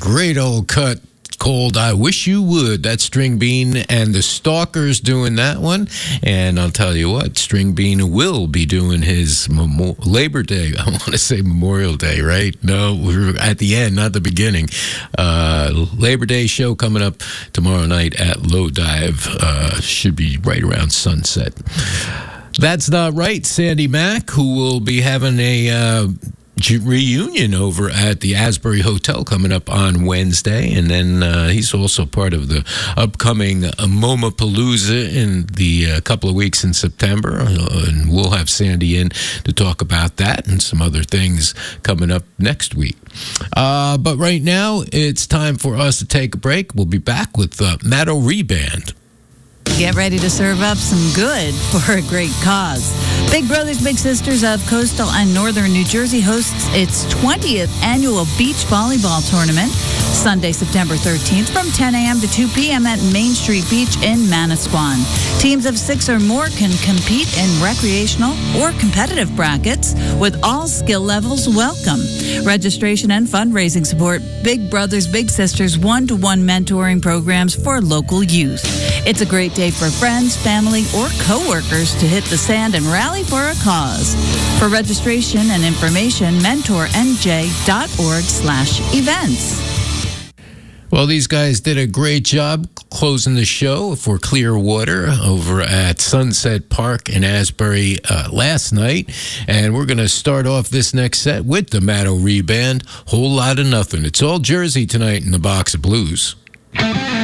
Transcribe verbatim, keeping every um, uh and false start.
great old cut called I Wish You Would. That's String Bean and the Stalkers doing that one. And I'll tell you what, String Bean will be doing his Memo- Labor Day. I want to say Memorial Day, right? No, we're at the end, not the beginning. Uh, Labor Day show coming up tomorrow night at Low Dive. Uh, should be right around sunset. That's not right. Sandy Mack, who will be having a uh, reunion over at the Asbury Hotel coming up on Wednesday. And then uh, he's also part of the upcoming uh, MoMApalooza in the uh, couple of weeks in September. Uh, and we'll have Sandy in to talk about that and some other things coming up next week. Uh, but right now, it's time for us to take a break. We'll be back with uh, Matt O'Ree Band. Get ready to serve up some good for a great cause. Big Brothers Big Sisters of Coastal and Northern New Jersey hosts its twentieth annual beach volleyball tournament Sunday, September thirteenth from ten a.m. to two p.m. at Main Street Beach in Manasquan. Teams of six or more can compete in recreational or competitive brackets with all skill levels welcome. Registration and fundraising support Big Brothers Big Sisters one-to-one mentoring programs for local youth. It's a great day for friends, family, or coworkers to hit the sand and rally for a cause. For registration and information, mentor n j dot org slash events. Well, these guys did a great job closing the show for Clearwater over at Sunset Park in Asbury uh, last night. And we're going to start off this next set with the Matt O'Ree Band, Whole Lot of Nothing. It's all Jersey tonight in the Box of Blues.